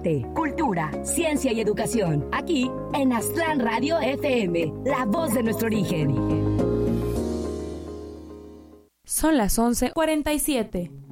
arte, cultura, ciencia y educación. Aquí en Aztlán Radio FM, la voz de nuestro origen. Son las 11:47.